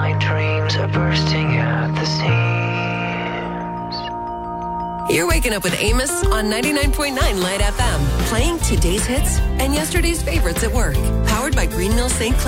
my dreams are bursting at the seams. You're waking up with Amos on 99.9 Light FM, playing today's hits and yesterday's favorites at work. Powered by Green Mill St. Clair.